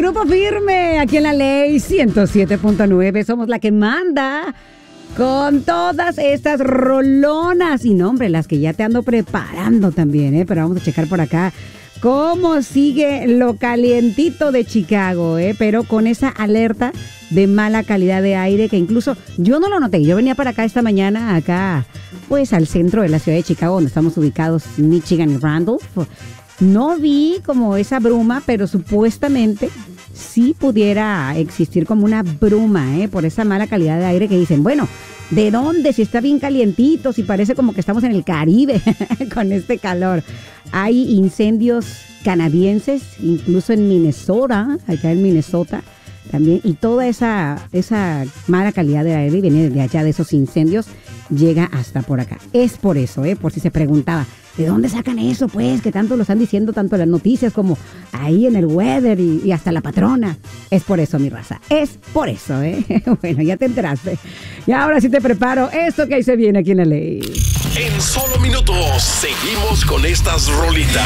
Grupo Firme, aquí en la Ley 107.9. Somos la que manda con todas estas rolonas. Y no, hombre, las que ya te ando preparando también, ¿eh? Pero vamos a checar por acá cómo sigue lo calientito de Chicago, ¿eh? Pero con esa alerta de mala calidad de aire que incluso yo no lo noté. Yo venía para acá esta mañana, acá, pues al centro de la ciudad de Chicago, donde estamos ubicados, Michigan y Randolph. No vi como esa bruma, pero supuestamente sí pudiera existir como una bruma, por esa mala calidad de aire que dicen, bueno, ¿de dónde? Si está bien calientito, si parece como que estamos en el Caribe con este calor. Hay incendios canadienses, incluso en Minnesota, acá en Minnesota también, y toda esa mala calidad de aire viene de allá, de esos incendios, llega hasta por acá. Es por eso, por si se preguntaba, ¿de dónde sacan eso? Pues que tanto lo están diciendo, tanto las noticias como ahí en el weather y hasta la patrona. Es por eso, mi raza. Es por eso, Bueno, ya te enteraste. Y ahora sí te preparo esto que ahí se viene aquí en la Ley. En solo minutos seguimos con estas rolitas.